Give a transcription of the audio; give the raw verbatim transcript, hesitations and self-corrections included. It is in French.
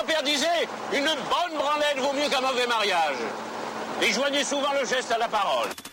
grand-père disait, une bonne branlette vaut mieux qu'un mauvais mariage. Et joignez souvent le geste à la parole.